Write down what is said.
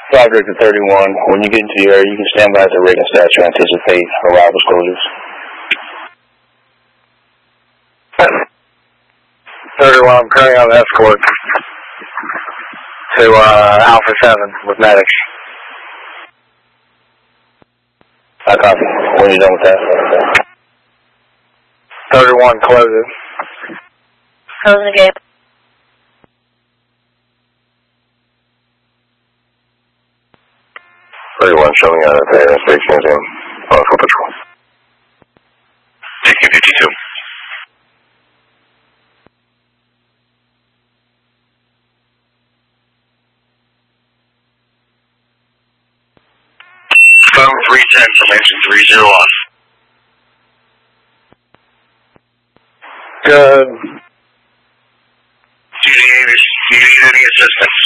5 Director 31, when you get into the area, you can stand by at the Reagan statue and anticipate arrival closures. 31, I'm currently on escort to Alpha 7 with medics. I copy. When you're done with that. 31, closes. Closing the gate. Showing out at the Space Museum on foot patrol. Taking 52. Phone 310 from engine 30 off. Good. Do you need any assistance?